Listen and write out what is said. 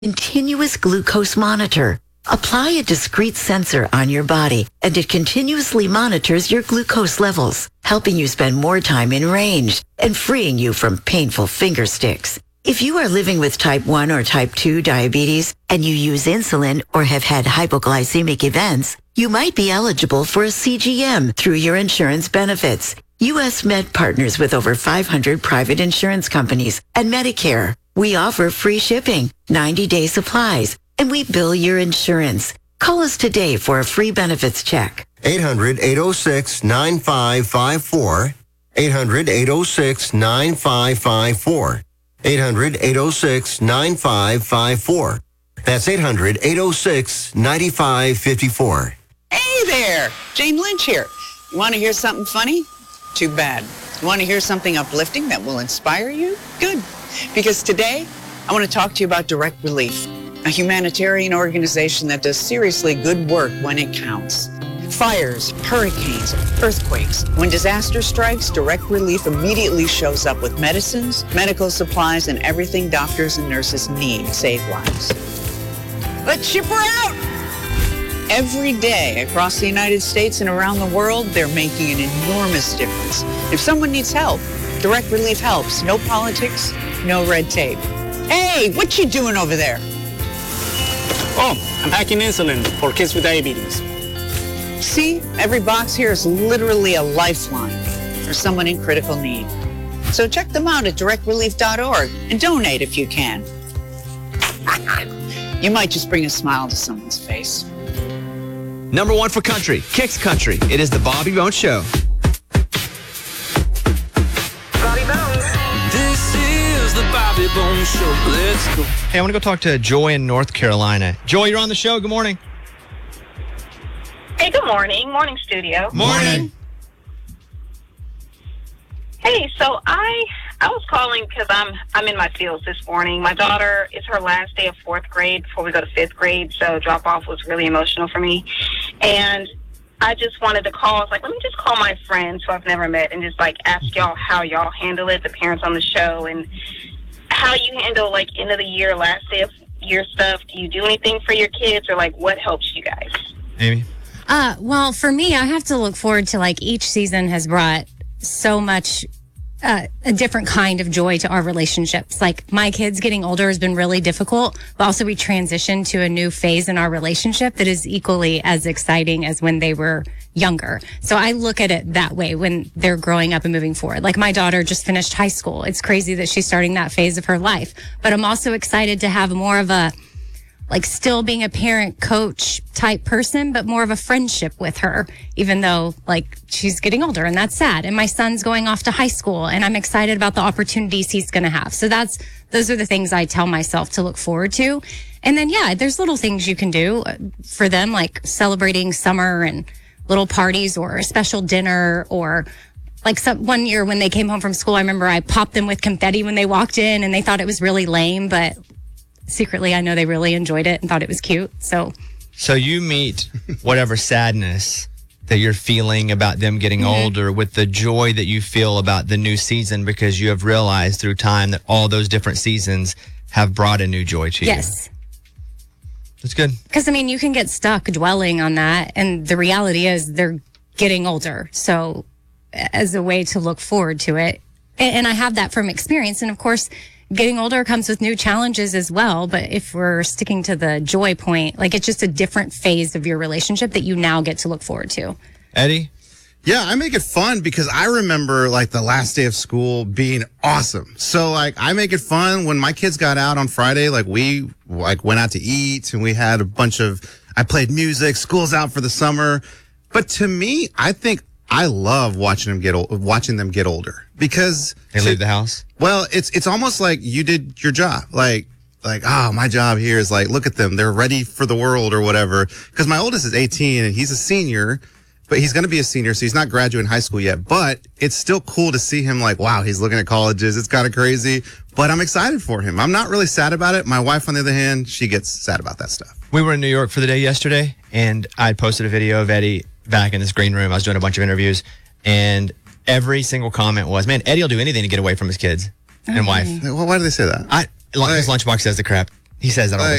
continuous glucose monitor. Apply a discrete sensor on your body, and it continuously monitors your glucose levels, helping you spend more time in range and freeing you from painful finger sticks. If you are living with type 1 or type 2 diabetes and you use insulin or have had hypoglycemic events, you might be eligible for a CGM through your insurance benefits. U.S. Med partners with over 500 private insurance companies and Medicare. We offer free shipping, 90-day supplies, and we bill your insurance. Call us today for a free benefits check. 800-806-9554. 800-806-9554. 800-806-9554. That's 800-806-9554. Hey there! Jane Lynch here. You want to hear something funny? Too bad. You want to hear something uplifting that will inspire you? Good. Because today, I want to talk to you about Direct Relief, a humanitarian organization that does seriously good work when it counts. Fires, hurricanes, earthquakes. When disaster strikes, Direct Relief immediately shows up with medicines, medical supplies, and everything doctors and nurses need to save lives. Let's ship her out! Every day across the United States and around the world, they're making an enormous difference. If someone needs help, Direct Relief helps. No politics, no red tape. Hey, what you doing over there? Oh, I'm packing insulin for kids with diabetes. See, every box here is literally a lifeline for someone in critical need. So check them out at directrelief.org and donate if you can. You might just bring a smile to someone's face. Number one for country, Kicks Country. It is the Bobby Bones Show. Bobby Bones. This is the Bobby Bones Show. Let's go. Hey, I want to go talk to Joy in North Carolina. Joy, you're on the show. Good morning. Hey, good morning. Morning, studio. Morning. Hey, so I was calling because I'm in my fields this morning. My daughter, it's her last day of 4th grade before we go to 5th grade, so drop-off was really emotional for me. And I just wanted to call. I was like, let me just call my friends who I've never met and just, like, ask y'all how y'all handle it, the parents on the show, and how you handle, like, end of the year, last day of year stuff. Do you do anything for your kids, or, like, what helps you guys? Amy? Well, for me, I have to look forward to, like, each season has brought so much a different kind of joy to our relationships. Like, my kids getting older has been really difficult, but also we transitioned to a new phase in our relationship that is equally as exciting as when they were younger. So I look at it that way when they're growing up and moving forward. Like, my daughter just finished high school. It's crazy that she's starting that phase of her life, but I'm also excited to have more of a, like, still being a parent coach type person, but more of a friendship with her, even though, like, she's getting older, and that's sad. And my son's going off to high school, and I'm excited about the opportunities he's going to have. So those are the things I tell myself to look forward to. And then, yeah, there's little things you can do for them, like celebrating summer and little parties or a special dinner, or like one year when they came home from school, I remember I popped them with confetti when they walked in, and they thought it was really lame, but secretly, I know they really enjoyed it and thought it was cute. So you meet whatever sadness that you're feeling about them getting older with the joy that you feel about the new season, because you have realized through time that all those different seasons have brought a new joy to you. Yes. That's good. Because, I mean, you can get stuck dwelling on that, and the reality is they're getting older. So as a way to look forward to it, and I have that from experience, and of course, getting older comes with new challenges as well. But if we're sticking to the joy point, like, it's just a different phase of your relationship that you now get to look forward to. Eddie? Yeah, I make it fun because I remember, like, the last day of school being awesome. So, like, I make it fun. When my kids got out on Friday, like, we, like, went out to eat, and we had a bunch of, I played music, school's out for the summer. But to me, I think I love watching them get older, because they leave the house. Well, it's almost like you did your job. Like, oh, my job here is, like, look at them. They're ready for the world or whatever. Because my oldest is 18 and he's a senior, but he's going to be a senior. So he's not graduating high school yet, but it's still cool to see him, like, wow, he's looking at colleges. It's kind of crazy, but I'm excited for him. I'm not really sad about it. My wife, on the other hand, she gets sad about that stuff. We were in New York for the day yesterday, and I posted a video of Eddie back in this green room. I was doing a bunch of interviews, and every single comment was, man, Eddie will do anything to get away from his kids and wife. Well, why do they say that? His lunchbox says the crap. He says that all the